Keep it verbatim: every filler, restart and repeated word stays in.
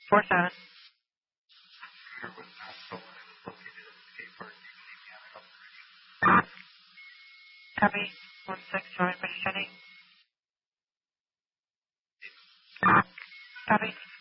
four seven. Copy. one six, join, ready, steady. Copy.